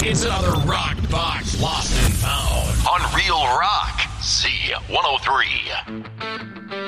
It's another Rock Box Lost and Found on Real Rock Z103.